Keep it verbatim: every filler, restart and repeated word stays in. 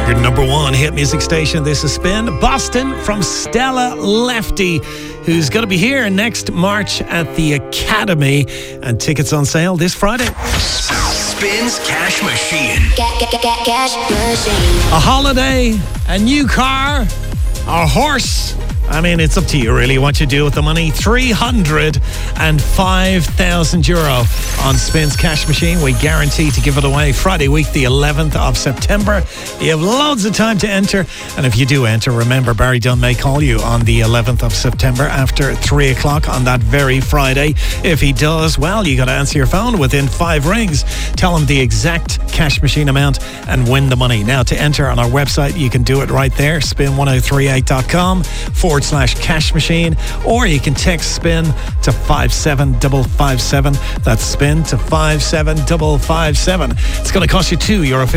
Your number one hit music station. This is Spin. Boston from Stella Lefty, who's going to be here next March at the Academy. And tickets on sale this Friday. Spin's Cash Machine. Cash Machine. A holiday, a new car, a horse. I mean, it's up to you, really, what you do with the money. three hundred five thousand euro on Spin's Cash Machine. We guarantee to give it away Friday week, the eleventh of September. You have loads of time to enter. And if you do enter, remember, Barry Dunn may call you on the eleventh of September after three o'clock on that very Friday. If he does, well, you got to answer your phone within five rings. Tell him the exact cash machine amount and win the money. Now, to enter on our website, you can do it right there, spin ten thirty-eight dot com forward slash cash machine, or you can text spin to five seven five five seven. That's spin to five seven five five seven. It's going to cost you two euro.